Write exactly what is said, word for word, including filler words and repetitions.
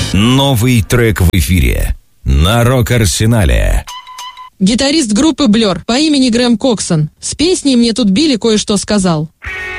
Новый трек в эфире на Рок-Арсенале. Гитарист группы Blur по имени Грэм Коксон с песней «Мне тут Билли кое-что сказал».